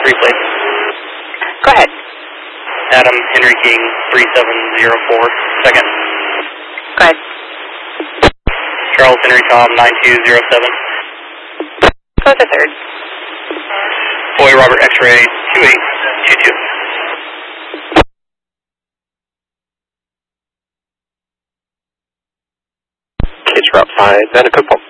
Replay. Go ahead. Adam Henry King 3704, second. Go ahead. Charles Henry Tom 9207. Go to third. Boy Robert X-ray 2822. Kids Route 5, Vanacook